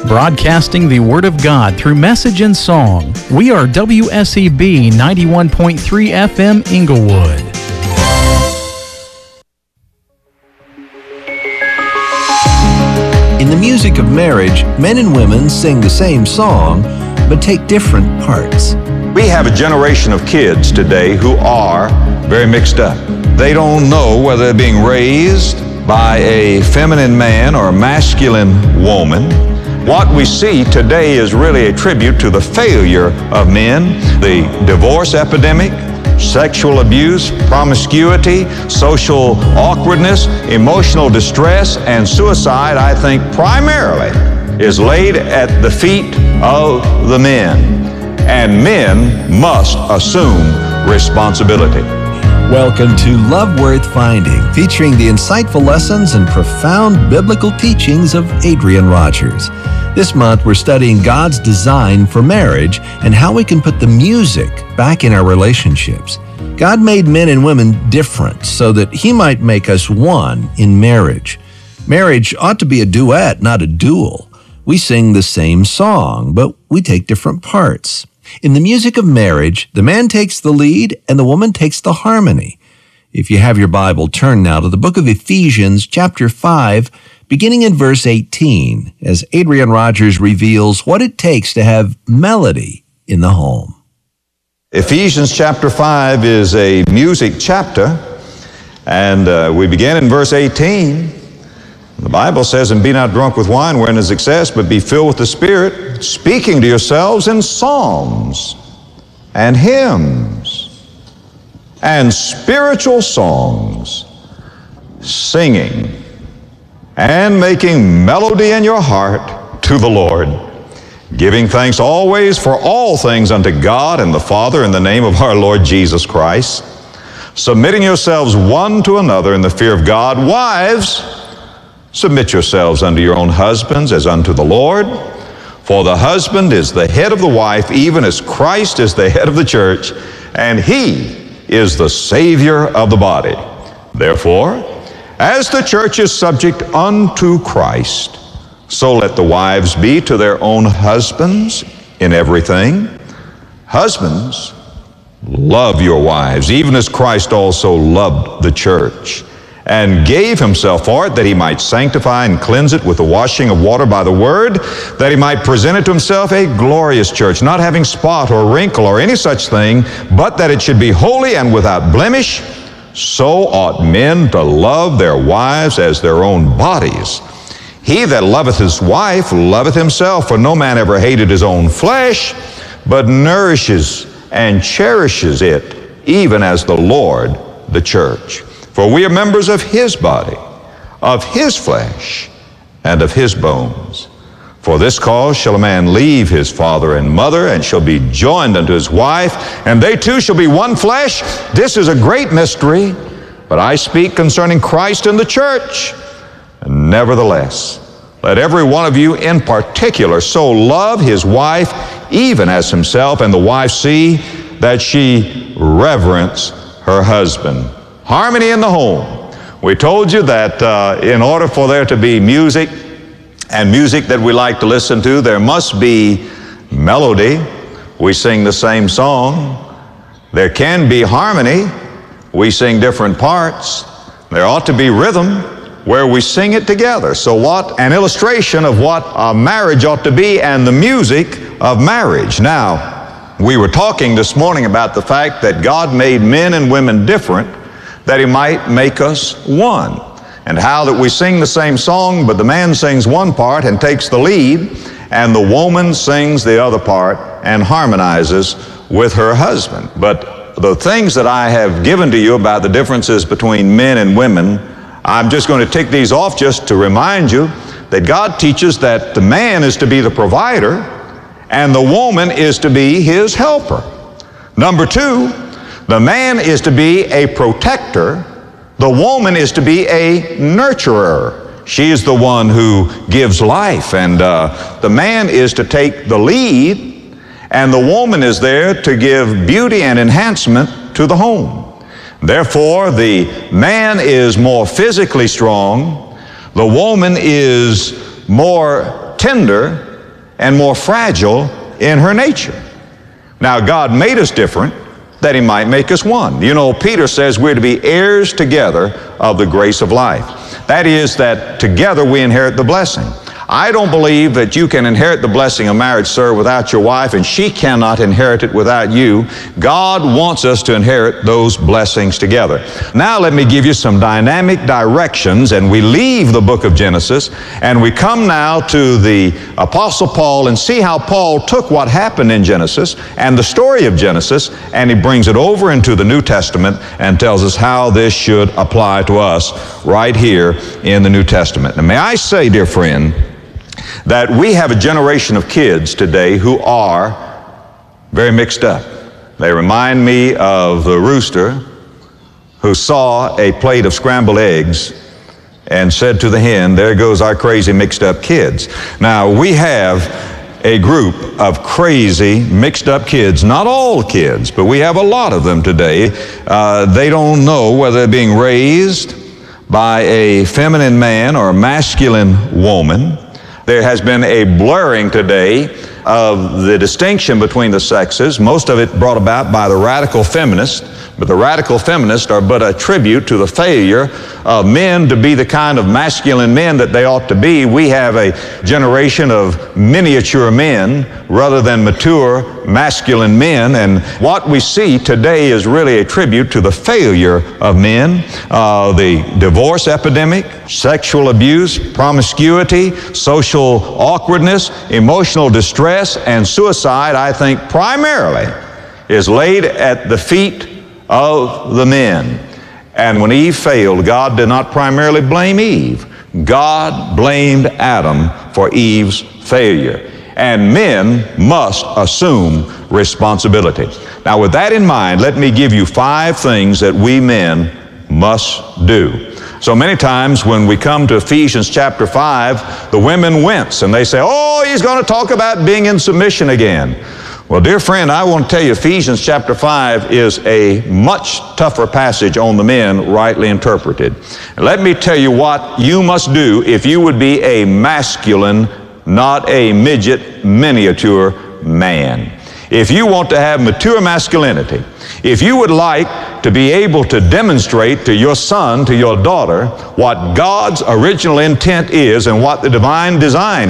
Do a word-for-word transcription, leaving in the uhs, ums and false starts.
broadcasting the Word of God through message and song. We are W S E B ninety-one point three F M Inglewood. In the music of marriage, men and women sing the same song, but take different parts. We have a generation of kids today who are very mixed up. They don't know whether they're being raised by a feminine man or a masculine woman. What we see today is really a tribute to the failure of men, the divorce epidemic, sexual abuse, promiscuity, social awkwardness, emotional distress, and suicide, I think, primarily is laid at the feet of the men. And men must assume responsibility. Welcome to Love Worth Finding, featuring the insightful lessons and profound biblical teachings of Adrian Rogers. This month, we're studying God's design for marriage and how we can put the music back in our relationships. God made men and women different so that He might make us one in marriage. Marriage ought to be a duet, not a duel. We sing the same song, but we take different parts. In the music of marriage, the man takes the lead and the woman takes the harmony. If you have your Bible, turn now to the book of Ephesians, chapter five, beginning in verse eighteen, as Adrian Rogers reveals what it takes to have melody in the home. Ephesians chapter five is a music chapter, and uh, we begin in verse eighteen. The Bible says, "And be not drunk with wine wherein is excess, but be filled with the Spirit, speaking to yourselves in psalms and hymns and spiritual songs, singing and making melody in your heart to the Lord, giving thanks always for all things unto God and the Father in the name of our Lord Jesus Christ, submitting yourselves one to another in the fear of God. Wives, submit yourselves unto your own husbands as unto the Lord. For the husband is the head of the wife, even as Christ is the head of the church, and He is the Savior of the body. Therefore, as the church is subject unto Christ, so let the wives be to their own husbands in everything. Husbands, love your wives, even as Christ also loved the church, and gave Himself for it, that He might sanctify and cleanse it with the washing of water by the word, that He might present it to Himself a glorious church, not having spot or wrinkle or any such thing, but that it should be holy and without blemish. So ought men to love their wives as their own bodies. He that loveth his wife loveth himself, for no man ever hated his own flesh, but nourishes and cherishes it, even as the Lord the church. For we are members of His body, of His flesh, and of His bones. For this cause shall a man leave his father and mother, and shall be joined unto his wife, and they two shall be one flesh. This is a great mystery, but I speak concerning Christ and the church. And nevertheless, let every one of you in particular so love his wife, even as himself, and the wife see that she reverence her husband." Harmony in the home. We told you that uh, in order for there to be music, and music that we like to listen to, there must be melody. We sing the same song. There can be harmony. We sing different parts. There ought to be rhythm where we sing it together. So what an illustration of what a marriage ought to be, and the music of marriage. Now, we were talking this morning about the fact that God made men and women different, that He might make us one, and how that we sing the same song, but the man sings one part and takes the lead, and the woman sings the other part and harmonizes with her husband. But the things that I have given to you about the differences between men and women, I'm just going to tick these off just to remind you that God teaches that the man is to be the provider and the woman is to be his helper. Number two, the man is to be a protector. The woman is to be a nurturer. She is the one who gives life, and uh, the man is to take the lead, and the woman is there to give beauty and enhancement to the home. Therefore, the man is more physically strong, the woman is more tender, and more fragile in her nature. Now, God made us different that He might make us one. You know, Peter says we're to be heirs together of the grace of life. That is, that together we inherit the blessing. I don't believe that you can inherit the blessing of marriage, sir, without your wife, and she cannot inherit it without you. God wants us to inherit those blessings together. Now let me give you some dynamic directions, and we leave the book of Genesis, and we come now to the Apostle Paul and see how Paul took what happened in Genesis and the story of Genesis, and he brings it over into the New Testament and tells us how this should apply to us right here in the New Testament. And may I say, dear friend, that we have a generation of kids today who are very mixed up. They remind me of the rooster who saw a plate of scrambled eggs and said to the hen, "There goes our crazy mixed up kids." Now, we have a group of crazy mixed up kids, not all kids, but we have a lot of them today. Uh, they don't know whether they're being raised by a feminine man or a masculine woman. There has been a blurring today of the distinction between the sexes, most of it brought about by the radical feminists. But the radical feminists are but a tribute to the failure of men to be the kind of masculine men that they ought to be. We have a generation of miniature men rather than mature masculine men, and what we see today is really a tribute to the failure of men. Uh, the divorce epidemic, sexual abuse, promiscuity, social awkwardness, emotional distress, and suicide, I think primarily is laid at the feet of the men. And when Eve failed, God did not primarily blame Eve. God blamed Adam for Eve's failure. And men must assume responsibility. Now, with that in mind, let me give you five things that we men must do. So many times when we come to Ephesians chapter five, the women wince and they say, "Oh, he's going to talk about being in submission again." Well, dear friend, I want to tell you Ephesians chapter five is a much tougher passage on the men rightly interpreted. And let me tell you what you must do if you would be a masculine, not a midget, miniature man. If you want to have mature masculinity, if you would like to be able to demonstrate to your son, to your daughter, what God's original intent is and what the divine design